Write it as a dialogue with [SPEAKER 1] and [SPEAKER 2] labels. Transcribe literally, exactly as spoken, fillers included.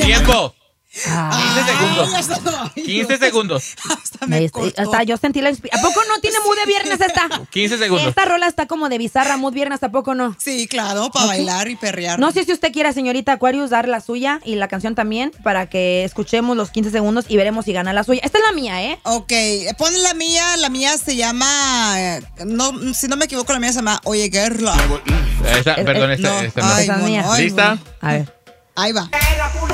[SPEAKER 1] Tiempo.
[SPEAKER 2] Ah.
[SPEAKER 1] quince segundos.
[SPEAKER 3] Ay, hasta no, ay,
[SPEAKER 1] quince
[SPEAKER 3] no.
[SPEAKER 1] segundos.
[SPEAKER 3] Hasta me
[SPEAKER 2] Me-
[SPEAKER 3] cortó.
[SPEAKER 2] hasta yo sentí la inspiración. ¿A poco no tiene mood de viernes esta?
[SPEAKER 1] quince segundos.
[SPEAKER 2] Esta rola está como de bizarra, mood viernes, ¿a poco no?
[SPEAKER 3] Sí, claro, para
[SPEAKER 2] Ok.
[SPEAKER 3] bailar y perrear.
[SPEAKER 2] No sé si usted quiera, señorita Aquarius, dar la suya y la canción también para que escuchemos los quince segundos y veremos si gana la suya. Esta es la mía, ¿eh?
[SPEAKER 3] Ok, pon la mía, la mía se llama, eh, no, si no me equivoco, la mía se llama Oye Guerra.
[SPEAKER 1] Esta,
[SPEAKER 2] Eh,
[SPEAKER 1] perdón,
[SPEAKER 2] eh,
[SPEAKER 1] esta,
[SPEAKER 3] no.
[SPEAKER 1] esta no.
[SPEAKER 3] Ay,
[SPEAKER 2] Esa es
[SPEAKER 3] bueno,
[SPEAKER 2] mía.
[SPEAKER 3] ay,
[SPEAKER 1] ¿Lista?
[SPEAKER 3] bueno.
[SPEAKER 2] A ver.
[SPEAKER 3] Ahí va.